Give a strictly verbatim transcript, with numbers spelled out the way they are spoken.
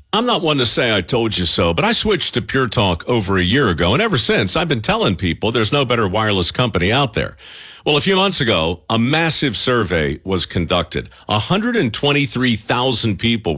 I'm not one to say I told you so, but I switched to Pure Talk over a year ago, and ever since, I've been telling people there's no better wireless company out there. Well, a few months ago, a massive survey was conducted. one hundred twenty-three thousand people